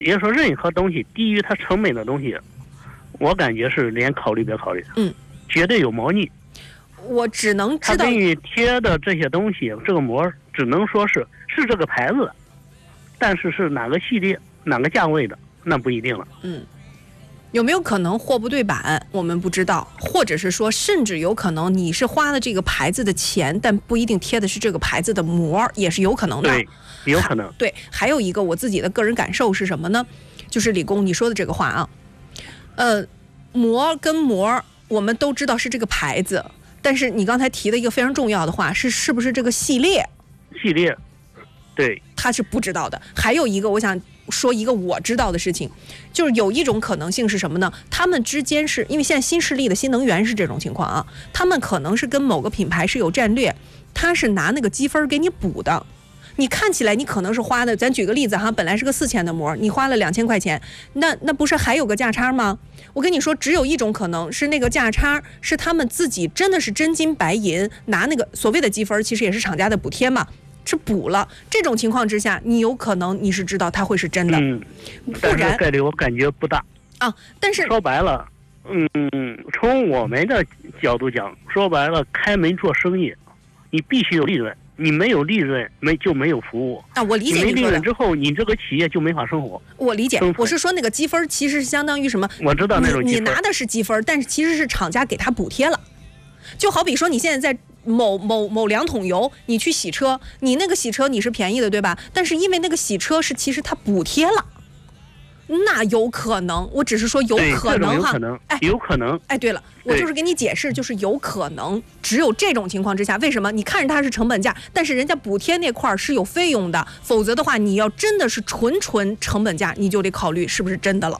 也就是说，任何东西低于它成本的东西，我感觉是连考虑别考虑，绝对有猫腻。 我只能知道， 他给你贴的这些东西，这个膜只能说是这个牌子，但是是哪个系列、哪个价位的，那不一定了。 有没有可能货不对版，我们不知道，或者是说，甚至有可能你是花了这个牌子的钱，但不一定贴的是这个牌子的膜，也是有可能的。 对，有可能。 对，还有一个我自己的个人感受是什么呢？就是李工你说的这个话啊，膜跟膜我们都知道是这个牌子，但是你刚才提的一个非常重要的话是不是这个系列？ 系列，对， 他是不知道的。还有一个我想说一个我知道的事情，就是有一种可能性是什么呢？他们之间是因为现在新势力的新能源是这种情况啊，他们可能是跟某个品牌是有战略，他是拿那个积分给你补的。你看起来你可能是花的，咱举个例子哈，本来是个4000的膜，你花了2000块钱，那不是还有个价差吗？我跟你说，只有一种可能是那个价差是他们自己真的是真金白银拿那个所谓的积分，其实也是厂家的补贴嘛，是补了。这种情况之下，你有可能你是知道它会是真的， 但是概率我感觉不大啊。但是说白了，从我们的角度讲，说白了，开门做生意，你必须有利润。你没有利润，就没有服务啊！我理解你说的。 没利润之后，你这个企业就没法生活。 我理解，我是说那个积分其实是相当于什么？ 我知道那种积分， 你拿的是积分，但是其实是厂家给他补贴了。就好比说你现在在某2桶油，你去洗车，你那个洗车你是便宜的，对吧？但是因为那个洗车是其实他补贴了。那有可能，我只是说有可能哈， 有可能。 哎，对了，我就是给你解释，就是有可能，只有这种情况之下，为什么？你看着它是成本价，但是人家补贴那块是有费用的，否则的话，你要真的是纯成本价，你就得考虑是不是真的了。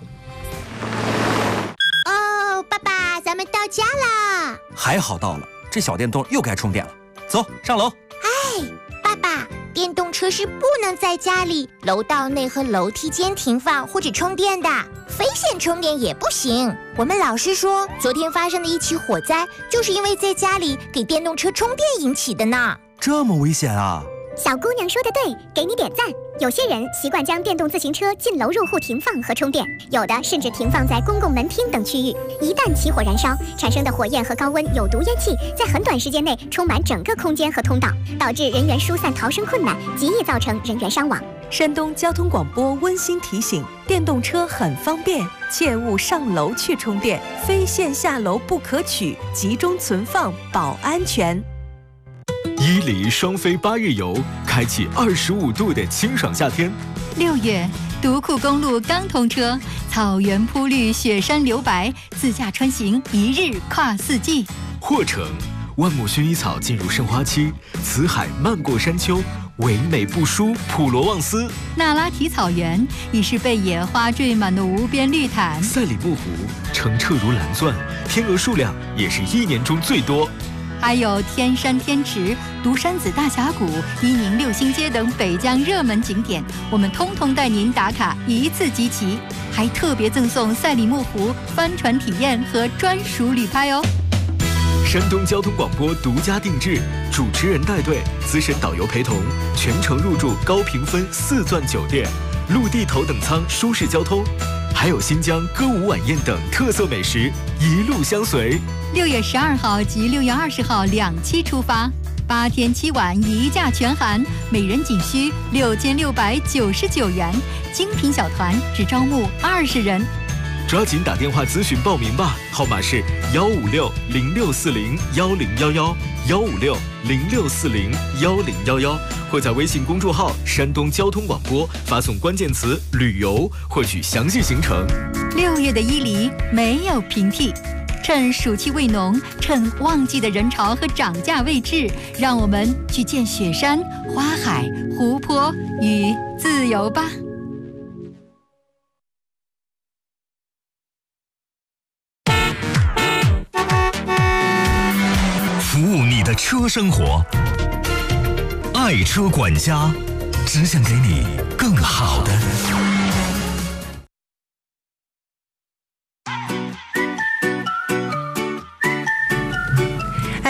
哦，爸爸，咱们到家啦！ 还好到了，这小电动又该充电了，走上楼。 哎，爸爸。电动车是不能在家里、楼道内和楼梯间停放或者充电的，非线充电也不行。我们老师说，昨天发生的一起火灾，就是因为在家里给电动车充电引起的呢。 这么危险啊！ 小姑娘说的对，给你点赞。有些人习惯将电动自行车进楼入户停放和充电，有的甚至停放在公共门厅等区域。一旦起火燃烧，产生的火焰和高温有毒烟气在很短时间内充满整个空间和通道，导致人员疏散逃生困难，极易造成人员伤亡。 山东交通广播温馨提醒：电动车很方便，切勿上楼去充电，非线下楼不可取，集中存放保安全。 伊犁双飞8日游，开启25度的清爽夏天。 6月，独库公路刚通车，草原铺绿，雪山留白，自驾穿行1日跨4季。 霍城，万木薰衣草进入盛花期，辞海漫过山丘，唯美不输普罗旺斯。 那拉提草原已是被野花缀满的无边绿毯。 赛里木湖，澄澈如蓝钻，天鹅数量也是1年中最多。 还有天山天池、独山子大峡谷、伊宁6星街等北疆热门景点，我们通通带您打卡一次集齐，还特别赠送赛里木湖帆船体验和专属旅拍哦。 山东交通广播独家定制，主持人带队，资深导游陪同，全程入住高评分4钻酒店，陆地头等舱舒适交通，还有新疆歌舞晚宴等特色美食，一路相随。 6月12号及6月20号2期出发，8天7晚1价全含，每人仅需6699元，精品小团只招募20人。 抓紧打电话咨询报名吧，号码是156-0640-1011，156-0640-1011，或在微信公众号山东交通广播发送关键词旅游获取详细行程。 6月的伊犁没有平替，趁暑气未浓，趁旺季的人潮和涨价未至，让我们去见雪山、花海、湖泊与自由吧。 服务你的车生活，爱车管家，只想给你更好的。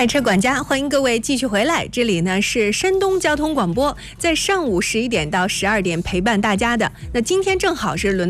爱车管家，欢迎各位继续回来。这里呢是山东交通广播，在上午11点到12点陪伴大家的。那今天正好是轮